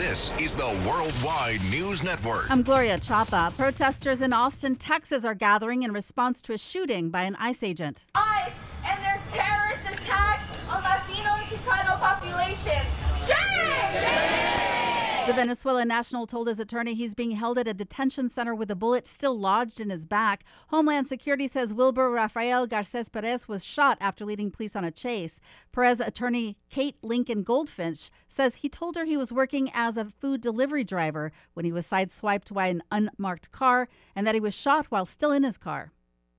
This is the Worldwide News Network. I'm Gloria Chapa. Protesters in Austin, Texas are gathering in response to a shooting by an ICE agent. ICE and their terrorist attacks on Latino and Chicano populations. Shame! The Venezuelan national told his attorney he's being held at a detention center with a bullet still lodged in his back. Homeland Security says Wilber Rafael Garces Perez was shot after leading police on a chase. Perez attorney Kate Lincoln Goldfinch says he told her he was working as a food delivery driver when he was sideswiped by an unmarked car and that he was shot while still in his car.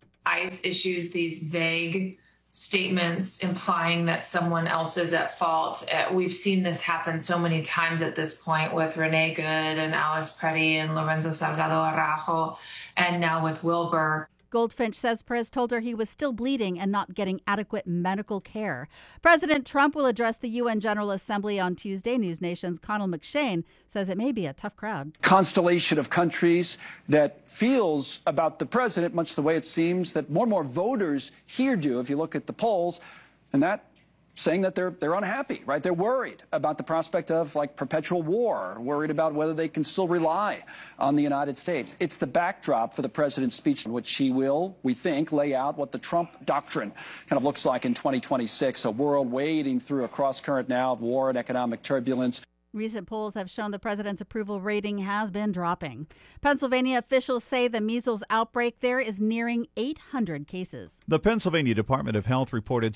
ICE issues these vague statements implying that someone else is at fault. We've seen this happen so many times at this point with Renee Good and Alex Preddy and Lorenzo Salgado Araujo, and now with Wilber. Goldfinch says Perez told her he was still bleeding and not getting adequate medical care. President Trump will address the UN General Assembly on Tuesday. News Nation's Connell McShane says it may be a tough crowd. Constellation of countries that feels about the president much the way it seems that more and more voters here do, if you look at the polls, and that saying that they're unhappy, right? They're worried about the prospect of like perpetual war, worried about whether they can still rely on the United States. It's the backdrop for the president's speech, in which he will, we think, lay out what the Trump doctrine kind of looks like in 2026, a world wading through a cross-current now of war and economic turbulence. Recent polls have shown the president's approval rating has been dropping. Pennsylvania officials say the measles outbreak there is nearing 800 cases. The Pennsylvania Department of Health reported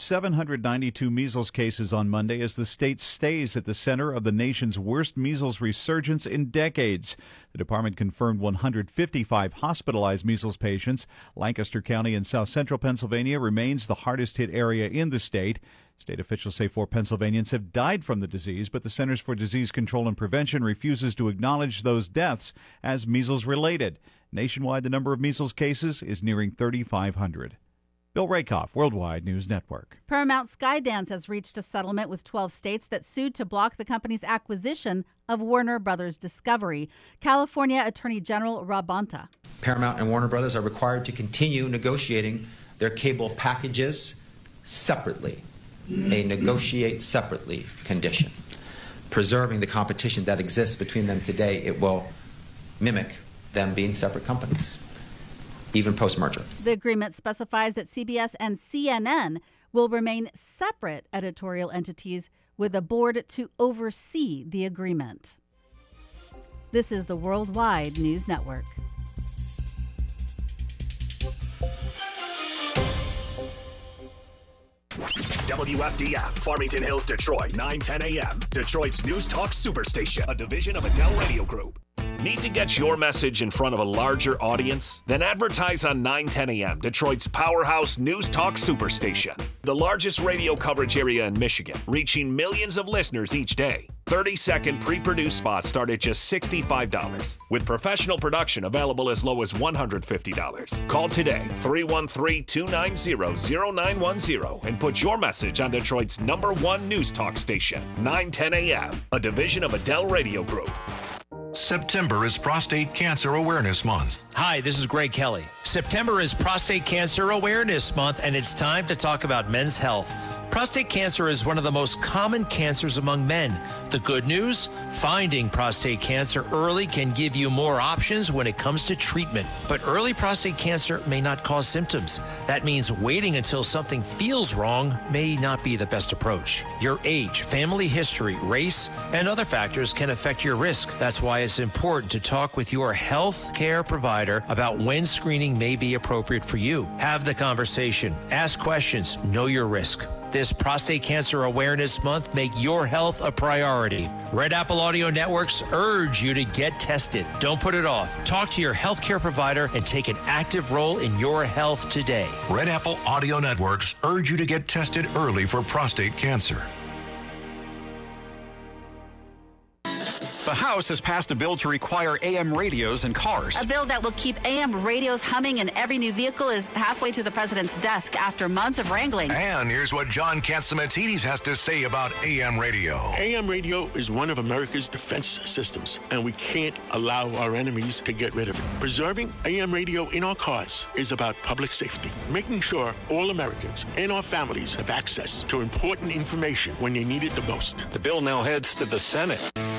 792 measles cases on Monday as the state stays at the center of the nation's worst measles resurgence in decades. The department confirmed 155 hospitalized measles patients. Lancaster County in south central Pennsylvania remains the hardest hit area in the state. State officials say 4 Pennsylvanians have died from the disease, but the Centers for Disease Control and Prevention refuses to acknowledge those deaths as measles-related. Nationwide, the number of measles cases is nearing 3,500. Bill Rakoff, Worldwide News Network. Paramount Skydance has reached a settlement with 12 states that sued to block the company's acquisition of Warner Brothers Discovery. California Attorney General Rob Bonta. Paramount and Warner Brothers are required to continue negotiating their cable packages separately. A negotiate separately condition. Preserving the competition that exists between them today, it will mimic them being separate companies, even post-merger. The agreement specifies that CBS and CNN will remain separate editorial entities with a board to oversee the agreement. This is the Worldwide News Network. WFDF, Farmington Hills, Detroit, 9:10 a.m. Detroit's News Talk Superstation, a division of Adele Radio Group. Need to get your message in front of a larger audience? Then advertise on 9:10 a.m., Detroit's powerhouse News Talk Superstation. The largest radio coverage area in Michigan, reaching millions of listeners each day. 30-second pre-produced spots start at just $65, with professional production available as low as $150. Call today, 313-290-0910, and put your message on Detroit's #1 News Talk station, 9:10 a.m., a division of Adele Radio Group. September is Prostate Cancer Awareness Month. Hi, this is Greg Kelly. September is Prostate Cancer Awareness Month, and it's time to talk about men's health. Prostate cancer is one of the most common cancers among men. The good news? Finding prostate cancer early can give you more options when it comes to treatment. But early prostate cancer may not cause symptoms. That means waiting until something feels wrong may not be the best approach. Your age, family history, race, and other factors can affect your risk. That's why it's important to talk with your health care provider about when screening may be appropriate for you. Have the conversation, ask questions, know your risk. This Prostate Cancer Awareness Month, make your health a priority. Red Apple Audio Networks urge you to get tested. Don't put it off. Talk to your healthcare provider and take an active role in your health today. Red Apple Audio Networks urge you to get tested early for prostate cancer. The House has passed a bill to require AM radios in cars. A bill that will keep AM radios humming in every new vehicle is halfway to the president's desk after months of wrangling. And here's what John Catsimatidis has to say about AM radio. AM radio is one of America's defense systems, and we can't allow our enemies to get rid of it. Preserving AM radio in our cars is about public safety, making sure all Americans and our families have access to important information when they need it the most. The bill now heads to the Senate.